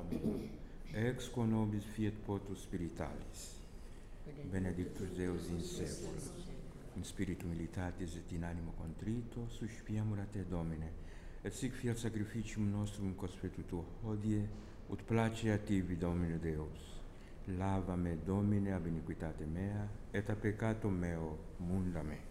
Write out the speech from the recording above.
Domini, ex quo nobis fiat potus spiritualis, benedictus Deus in saeculum, in spiritu militatis et in animo contrito, suspiamur a te, Domine, et sic fiat sacrificium nostrum conspecitur hodie, ut place a tibi, Domine Deus. Lava me, Domine, ab iniquitate mea, et a peccatum meo munda me.